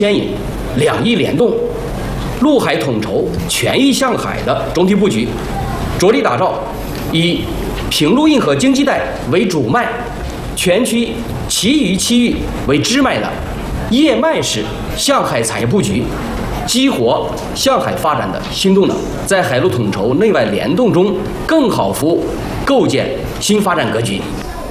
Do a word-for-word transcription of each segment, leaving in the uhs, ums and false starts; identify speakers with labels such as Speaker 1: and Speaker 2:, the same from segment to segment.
Speaker 1: 牵引、两翼联动、陆海统筹、全域向海的总体布局，着力打造以平陆运河经济带为主脉，全区其余区域为支脉的叶脉式向海产业布局，激活向海发展的新动能，在海陆统筹、内外联动中，更好服务构建新发展格局。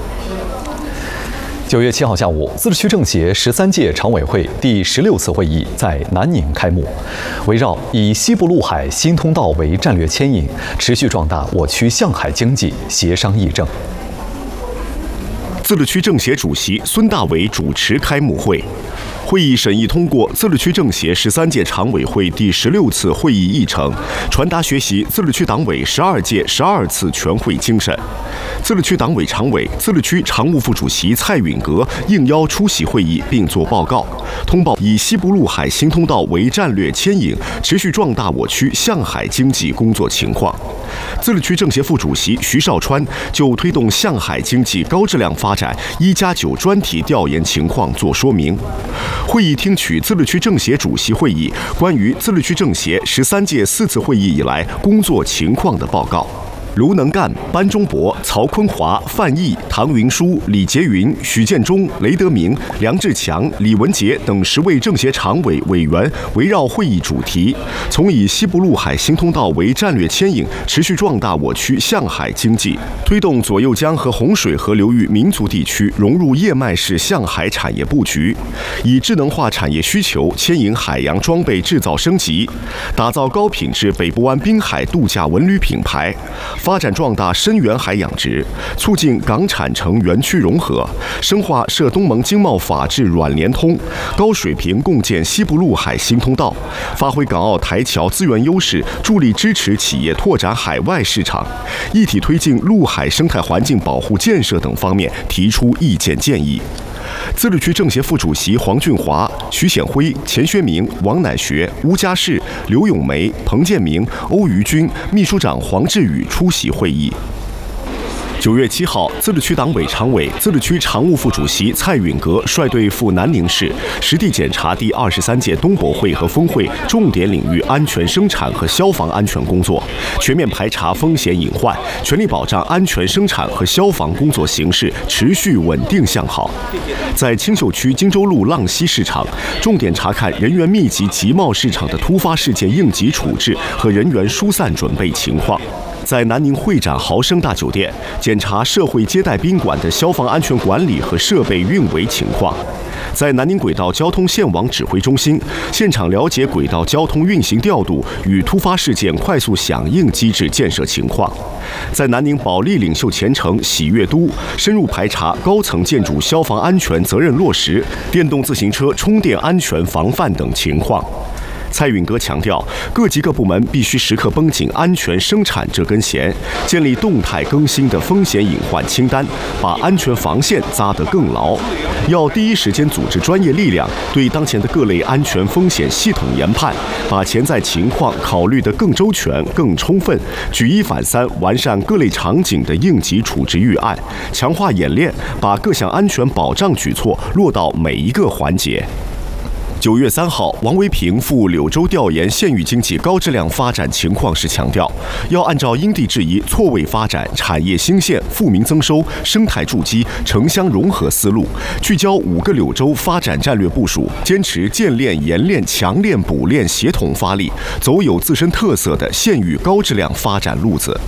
Speaker 2: 九月七号下午，自治区政协十三届常委会第十六次会议在南宁开幕。围绕以西部陆海新通道为战略牵引，持续壮大我区向海经济协商议政。
Speaker 3: 自治区政协主席孙大伟主持开幕会。会议审议通过自治区政协十三届常委会第十六次会议议程，传达学习自治区党委十二届十二次全会精神。自治区党委常委、自治区常务副主席蔡允革应邀出席会议并作报告，通报以西部陆海新通道为战略牵引，持续壮大我区向海经济工作情况。自治区政协副主席徐绍川就推动向海经济高质量发展一加九专题调研情况作说明。会议听取自治区政协主席会议关于自治区政协十三届四次会议以来工作情况的报告。卢能干、班忠博、曹坤华、范毅、唐云舒、李杰云、许建忠、雷德明、梁志强、李文杰等十位政协常委委员围绕会议主题，从以西部陆海新通道为战略牵引，持续壮大我区向海经济，推动左右江和洪水河流域民族地区融入叶脉式向海产业布局，以智能化产业需求牵引海洋装备制造升级，打造高品质北部湾滨海度假文旅品牌。发展壮大深源海养殖，促进港产城园区融合，深化涉东盟经贸法治软联通，高水平共建西部陆海新通道，发挥港澳台侨资源优势，助力支持企业拓展海外市场，一体推进陆海生态环境保护建设等方面提出意见建议。自治区政协副主席黄俊华、徐显辉、钱学明、王乃学、邬家世、刘永梅、彭建明、欧于军，秘书长黄志宇出席会议。九月七号，自治区党委常委、自治区常务副主席蔡允革率队赴南宁市，实地检查第二十三届东博会和峰会重点领域安全生产和消防安全工作，全面排查风险隐患，全力保障安全生产和消防工作形势持续稳定向好。在青秀区荆州路浪溪市场，重点查看人员密集集贸市场的突发事件应急处置和人员疏散准备情况。在南宁会展豪生大酒店检查社会接待宾馆的消防安全管理和设备运维情况。在南宁轨道交通线网指挥中心现场了解轨道交通运行调度与突发事件快速响应机制建设情况。在南宁保利领袖前程喜悦都深入排查高层建筑消防安全责任落实、电动自行车充电安全防范等情况。蔡允革强调，各级各部门必须时刻绷紧安全生产这根弦，建立动态更新的风险隐患清单，把安全防线扎得更牢。要第一时间组织专业力量，对当前的各类安全风险系统研判，把潜在情况考虑得更周全、更充分，举一反三，完善各类场景的应急处置预案，强化演练，把各项安全保障举措落到每一个环节。九月三号，王维平赴柳州调研县域经济高质量发展情况时强调，要按照因地制宜、错位发展、产业兴现、富民增收、生态筑基、城乡融合思路，聚焦五个柳州发展战略部署，坚持建链、研链、强链、补链协同发力，走有自身特色的县域高质量发展路子。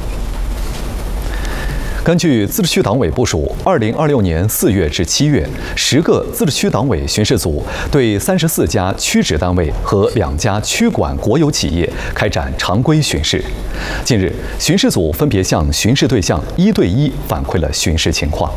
Speaker 2: 根据自治区党委部署，二零二六年四月至七月，十个自治区党委巡视组对三十四家区直单位和两家区管国有企业开展常规巡视。近日，巡视组分别向巡视对象一对一反馈了巡视情况。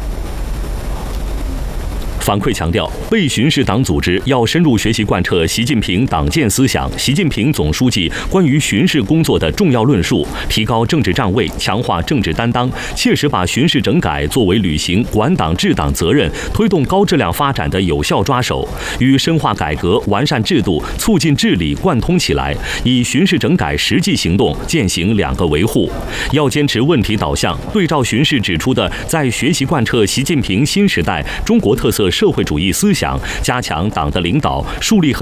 Speaker 4: 反馈强调，被巡视党组织要深入学习贯彻习近平党建思想、习近平总书记关于巡视工作的重要论述，提高政治站位，强化政治担当，切实把巡视整改作为履行管党治党责任、推动高质量发展的有效抓手，与深化改革、完善制度、促进治理贯通起来，以巡视整改实际行动践行两个维护。要坚持问题导向，对照巡视指出的在学习贯彻习近平新时代中国特色社会主义思想，加强党的领导，树立和